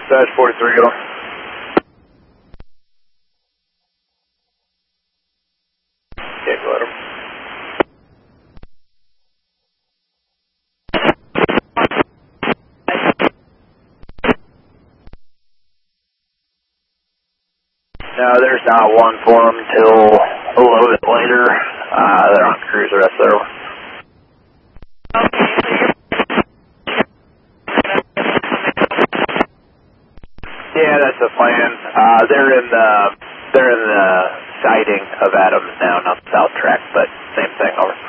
Dash 43, go. Okay, go ahead. No, there's not one for them till a little bit later. They're on cruise the rest of their... Yeah, that's the plan. They're in the siding of Adams now, not the south track, but same thing over.